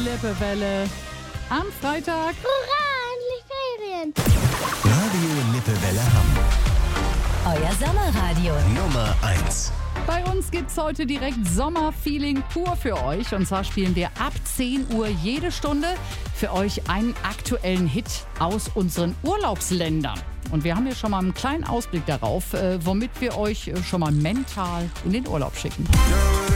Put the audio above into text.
Lippewelle am Freitag. Hurra, endlich Ferien! Radio Lippewelle Hamburg. Euer Sommerradio. Nummer 1. Bei uns gibt's heute direkt Sommerfeeling pur für euch. Und zwar spielen wir ab 10 Uhr jede Stunde für euch einen aktuellen Hit aus unseren Urlaubsländern. Und wir haben hier schon mal einen kleinen Ausblick darauf, womit wir euch schon mal mental in den Urlaub schicken.